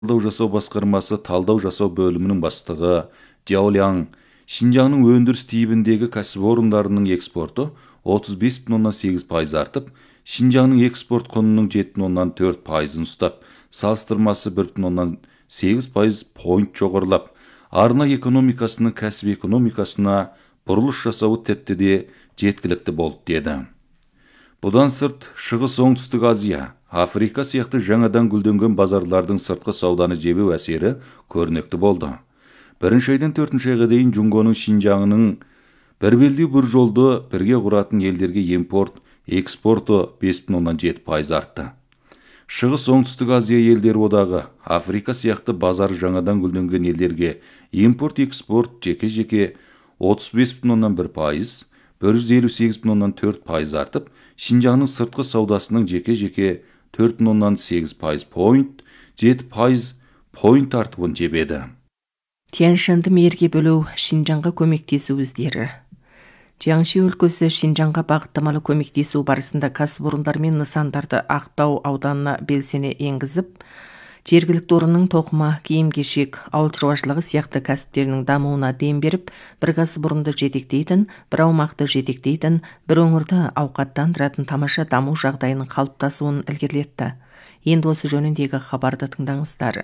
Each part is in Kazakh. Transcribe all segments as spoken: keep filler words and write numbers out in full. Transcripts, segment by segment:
талдау жасау басқармасы талдау жасау бөлімінің бастығы Джаолян Шинжаңның өндіріс типіндегі кәсіпорындарының экспорты отыз бес бүтін оннан сегіз пайыз артып, Шинжаңның экспорт құнының жеті бүтін оннан төрт пайызын ұстап, салыстырмасы бір бүтін оннан сегіз пайыз пойнт жоғарылап, арна экономикасының кәсіп экономикасына бұрылыш жасауы тіпті де жеткілікті болды деді. Бұдан сырт, Шығыс Оңтүстік Азия, Африка сияқты жаңадан гүлденген базарлардың сыртқы сауданы жебеу әсері көрнекті болды. Бірінші айдан төртінші айға дейін Жұңгоның Шинжаңының бір белдеу бір жолды бірге құратын елдерге импорт, экспорты бес бүтін оннан жеті пайыз артты. Шығыс Оңтүстік Азия елдері одағы, Африка сияқты базары жаңадан гүлденген елдерге импорт, экспорт жеке-жеке отыз бес бүтін оннан бір пайыз, бір жүз елу сегіз бүтін оннан төрт пайыз артып, Шинжаңның сыртқы саудасының жеке-жеке төрт бүтін оннан сегіз пайыз пойнт, жеті пайыз пойнт артуын жебеді. Тянь-Шаньды мерге бөлу Шинжаңға көмектесу іздері. Jiangxi өлкөсі Шинжаңға бағыттамалы көмектесу барысында кәсіпорындар мен нысандарды Ақтау ауданына белсене енгізіп, жергілікті орынның тоқыма, киім-кешек, ауыл шаруашылығы сияқты кәсіптерінің дамуына дем беріп, бір кәсіпорынды жетектейтін, бір аумақты жетектейтін, бір өңірді ауқаттандыратын тамаша даму жағдайының қалыптасуын ілгерілетті. Енді осы жөніндегі хабарды тыңдаңыздар.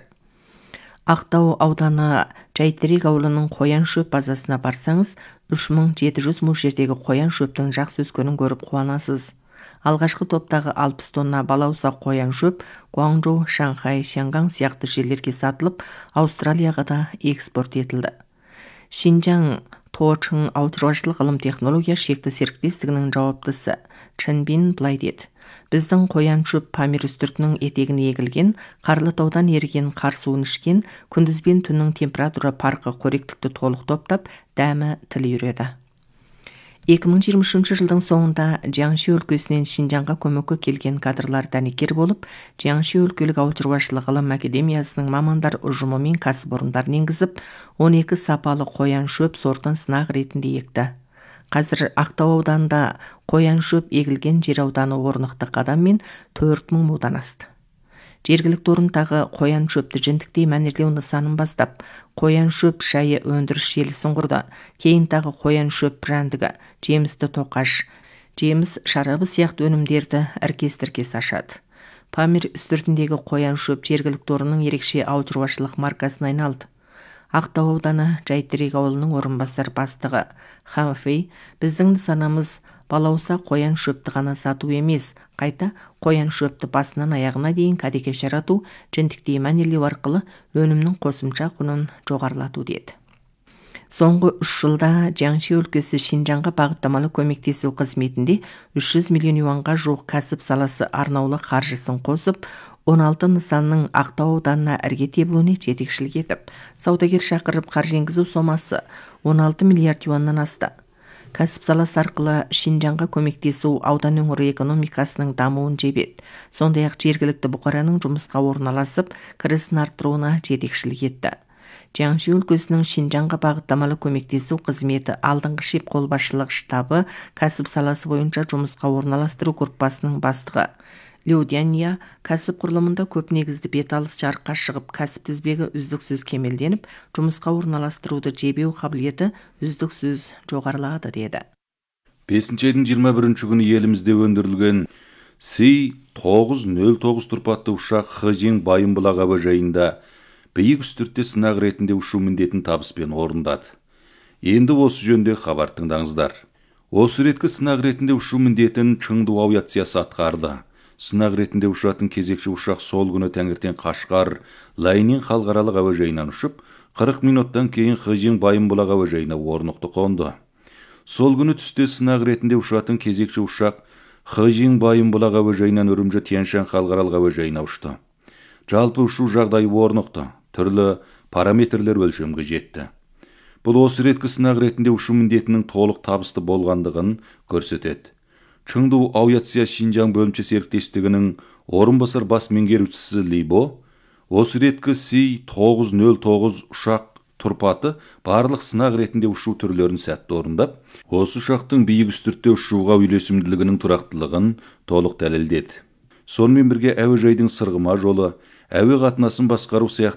Ақтау ауданы Жайтерек ауылының қоян шөп базасына барсаңыз, үш мың жеті жүз мөлшердегі қоян шөптің жақсы өскенін көріп қуанасыз. Алғашқы топтағы алпыс тонна балауса қоян шөп Гуанчжоу, Шанхай, Шанган сияқты жерлерге сатылып, Аустралияға да экспорт етілді. Шинжаң Тоочың ауыл шаруашылық ғылым технология шекті серіктестігінің жауаптысы Чен Бин былай деді. Біздің қоян шөп Памир үстіртінің етегіне егілген, Қарлытаудан еріген қар суын ішкен, күндіз бен түннің температура парқы қоректікті толық топтап, дәмі тіл үйреді. екі мың жиырма үшінші жылдың соңында Jiangxi өлкесінен Шинжаңға көмекке келген кадрлар дәнекер болып, Jiangxi өлкелік ауыл шаруашылығы ғылым академиясының мамандар ұжымы мен кәсіпорындарын енгізіп, он екі сапалы қоян шөп сортын сынақ ретінде екті. Қазір Ақтау ауданында қоян шөп егілген жер ауданы орнықты қадаммен төрт мың мудан асты. Жергілікті орындағы қоян шөпті жіндіктей мәнерлеу нысанын бастап, қоян шөп шайы өндіріс желісін құрды. Кейін тағы қоян шөп брендігі, жемісті тоқаш, жеміс шарабы сияқты өнімдерді іркес-тіркес ашады. Памир үстіртіндегі қоян шөп жергілікті орынның ерекше ауыл шаруашылық маркасына айналды. Ақтау ауданы Жайтерек ауылының орынбасар бастығы Хан Фэй, біздің нысанамыз балауса қоян шөпті ғана сату емес, қайта қоян шөпті басынан аяғына дейін кәдеге жарату, жіндіктей мәнерлеу арқылы өнімнің қосымша құнын жоғарылату деді. Соңғы үш жылда Jiangxi өлкесі Шинжаңға бағыттамалы көмектесу қызметінде үш жүз миллион юанға жуық кәсіп саласы арнаулы қаржысын қосып, он алты нысанның Ақтау ауданына ірге тебуіне жетекшілік етіп, саудагер шақырып қаржы енгізу сомасы он алты миллиард юаннан асты. Кәсіп саласы арқылы Шинжаңға көмектесу аудан өңірі экономикасының дамуын жебеді. Сондай-ақ жергілікті бұқараның жұмысқа орналасып, кірісін арттыруына жетекшілік етті. Jiangxi өлкесінің Шинжаңға бағыттамалы көмектесу қызметі алдыңғы шеп қолбасшылық штабы кәсіп саласы бойынша жұмысқа орналастыру группасының бастығы Лю Дянья кәсіп құрылымында көп негізді беталыс жарыққа шығып, кәсіп тізбегі үздіксіз кемелденіп, жұмысқа орналастыруды жебеу қабілеті үздіксіз жоғарылады деді. бесінші айдың жиырма бірінші күні елімізде өндірілген Си тоғыз нөл тоғыз тұрпатты ұшақ Хэжин Байымбұлақ әуежайында биік үстіртте сынақ ретінде ұшу міндетін табыспен орындады. Енді осы жөнде хабар тыңдаңыздар. Осы реткі сынақ ретінде ұшу міндетін Чыңду авиациясы атқарды. Сынақ ретінде ұшатын кезекші ұшақ сол күні таңертең Қашқар, Лайнин халықаралық әуежайынан ұшып, қырық минуттан кейін Хэжин Байымбұлақ әуежайына орнықты қонды. Сол күні түсте сынақ ретінде ұшатын кезекші ұшақ Хэжин Байымбұлақ әуежайынан Үрімжі Тянь-Шань халықаралық әуежайына ұшты. Жалпы ұшу жағдайы орнықты, түрлі параметрлер өлшемге жетті. Бұл осы реткі сынақ ретінде ұшу міндетінің толық табысты болғандығын көрсетеді. Чыңду авиация Шинжаң бөлімше серіктестігінің орынбасар бас меңгерушісі Ли Бо, осы реткі Си тоғыз нөл тоғыз ұшақ тұрпаты барлық сынақ ретінде ұшу түрлерін сәтті орындап, осы ұшақтың биік үстіртте ұшуға үйлесімділігінің тұрақтылығын толық дәлелдеді. Сонымен бірге әуежайдың сырғыма жолы, әуе қатынасын басқару